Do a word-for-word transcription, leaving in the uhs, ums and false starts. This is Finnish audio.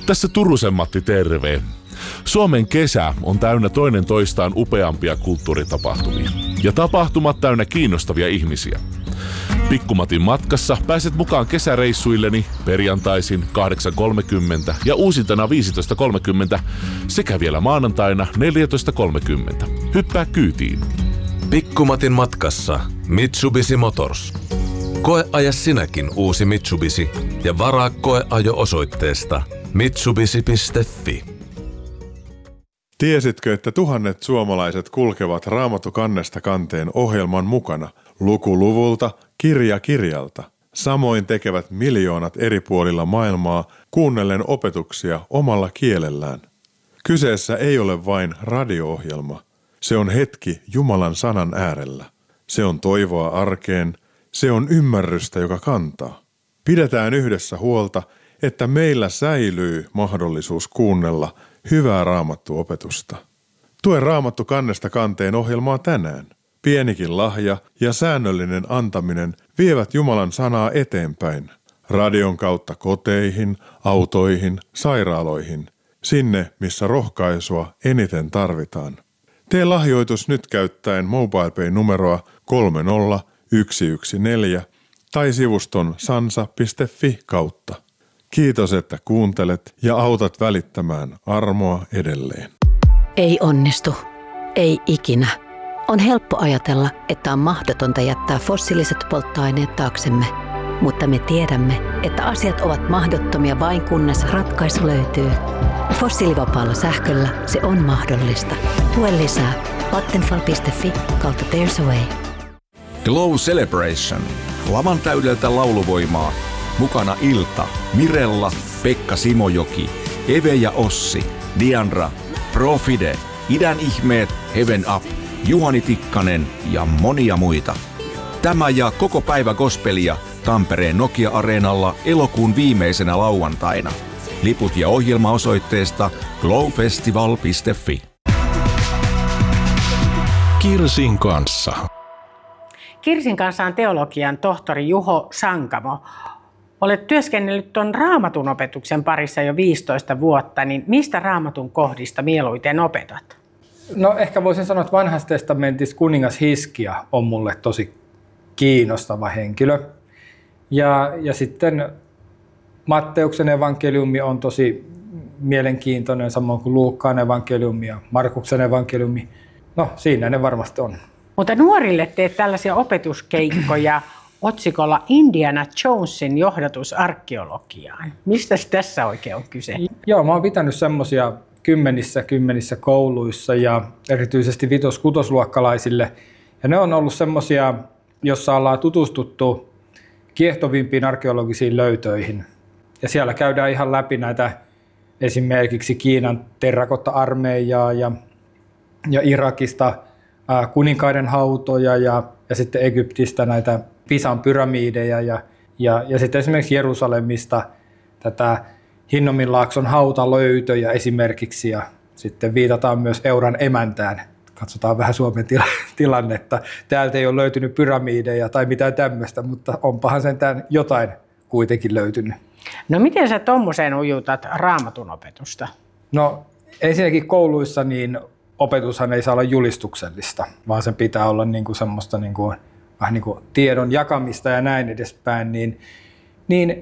Tässä Turusen Matti terve. Suomen kesä on täynnä toinen toistaan upeampia kulttuuritapahtumia. Ja tapahtumat täynnä kiinnostavia ihmisiä. Pikkumatin matkassa pääset mukaan kesäreissuilleni perjantaisin kahdeksan kolmekymmentä ja uusintana viisitoista kolmekymmentä sekä vielä maanantaina neljätoista kolmekymmentä. Hyppää kyytiin. Pikkumatin matkassa Mitsubishi Motors. Koeaja sinäkin uusi Mitsubishi ja varaa koeajo osoitteesta mitsubishi piste fi. Tiesitkö, että tuhannet suomalaiset kulkevat Raamattu kannesta kanteen ohjelman mukana luku luvulta, kirja kirjalta? Samoin tekevät miljoonat eri puolilla maailmaa kuunnellen opetuksia omalla kielellään. Kyseessä ei ole vain radio-ohjelma. Se on hetki Jumalan sanan äärellä. Se on toivoa arkeen. Se on ymmärrystä, joka kantaa. Pidetään yhdessä huolta, että meillä säilyy mahdollisuus kuunnella hyvää raamattuopetusta. Tue Raamattu kannesta kanteen ohjelmaa tänään. Pienikin lahja ja säännöllinen antaminen vievät Jumalan sanaa eteenpäin. Radion kautta koteihin, autoihin, sairaaloihin. Sinne, missä rohkaisua eniten tarvitaan. Tee lahjoitus nyt käyttäen MobilePay-numeroa kolme nolla yksi yksi neljä tai sivuston sansa piste fi kautta. Kiitos, että kuuntelet ja autat välittämään armoa edelleen. Ei onnistu. Ei ikinä. On helppo ajatella, että on mahdotonta jättää fossiiliset polttoaineet taaksemme. Mutta me tiedämme, että asiat ovat mahdottomia vain kunnes ratkaisu löytyy. Fossiilivapaalla sähköllä se on mahdollista. Tue lisää. Vattenfall piste fi kautta There's a Way. Glow Celebration. Lavan täydeltä lauluvoimaa. Mukana Ilta, Mirella, Pekka Simojoki, Eve ja Ossi, Diandra, Profide, Idän ihmeet, Heaven Up, Juhani Tikkanen ja monia muita. Tämä ja koko päivä gospelia Tampereen Nokia-areenalla elokuun viimeisenä lauantaina. Liput ja ohjelma osoitteesta glowfestival piste fi. Kirsin kanssa. Kirsin kanssa on teologian tohtori Juho Sankamo. Olet työskennellyt tuon raamatun opetuksen parissa jo viisitoista vuotta, niin mistä raamatun kohdista mieluiten opetat? No ehkä voisin sanoa, että vanhassa testamentissa kuningas Hiskia on mulle tosi kiinnostava henkilö. Ja, ja sitten Matteuksen evankeliumi on tosi mielenkiintoinen, samoin kuin Luukkaan evankeliumi ja Markuksen evankeliumi. No siinä ne varmasti on. Mutta nuorille teet tällaisia opetuskeikkoja otsikolla Indiana Jonesin johdatus arkeologiaan. Mistä tässä oikein on kyse? Joo, mä oon pitänyt semmoisia kymmenissä kymmenissä kouluissa ja erityisesti vitos-kutosluokkalaisille. Ja ne on ollut semmoisia, jossa ollaan tutustuttu kiehtovimpiin arkeologisiin löytöihin. Ja siellä käydään ihan läpi näitä esimerkiksi Kiinan terrakotta-armeijaa ja, ja Irakista ää, kuninkaiden hautoja ja, ja sitten Egyptistä näitä Pisan pyramideja ja, ja, ja sitten esimerkiksi Jerusalemista tätä Hinnominlaakson hautalöytöjä esimerkiksi ja sitten viitataan myös Euran emäntään. Katsotaan vähän Suomen tila- tilannetta. Täältä ei ole löytynyt pyramideja tai mitään tämmöistä, mutta onpahan sentään jotain kuitenkin löytynyt. No miten sä tommoseen ujutat raamatun opetusta? No ensinnäkin kouluissa niin opetushan ei saa olla julistuksellista, vaan sen pitää olla niinku semmoista niinku, vähän niin kuin tiedon jakamista ja näin edespäin. Niin, niin